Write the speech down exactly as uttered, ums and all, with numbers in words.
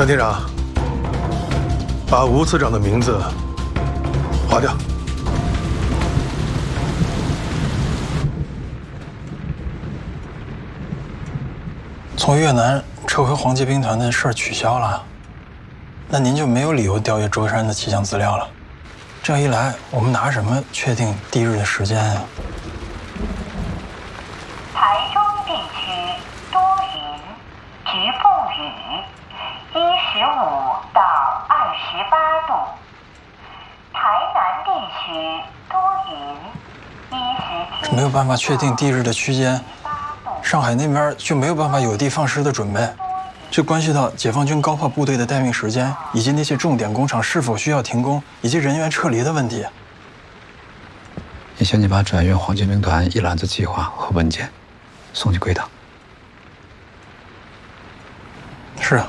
段厅长，把吴次长的名字划掉。 从越南撤回黄捷兵团的事儿取消了，那您就没有理由调阅舟山的气象资料了。这样一来，我们拿什么确定地日的时间啊？ 台中地区多云，局部雨，一十五到二十八度。台南地区多云，一十七。 没有办法确定地日的区间。 上海那边就没有办法有的放矢的准备，这关系到解放军高炮部队的待命时间，以及那些重点工厂是否需要停工，以及人员撤离的问题。 也请你把转运黄捷兵团一揽子计划和文件送去归档。 是啊。